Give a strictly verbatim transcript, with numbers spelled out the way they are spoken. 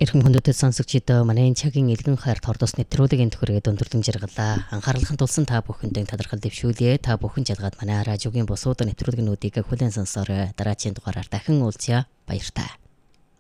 Эрхэм хүндэтгэл сонсогчдоо манай цагийн элгэн хайрт хордос нэвтрүүлгийн төхөрөд өндөрлөн жаргалаа. Анхаарлахын тулсан та бүхэндээ талархал дэвшүүлье. Та бүхэн жадгаад манай радиогийн бусууд нэвтрүүлгэнүүдийг хүлээн сонсоорой. Дараагийн дугаараар дахин уулзъя. Баярлалаа.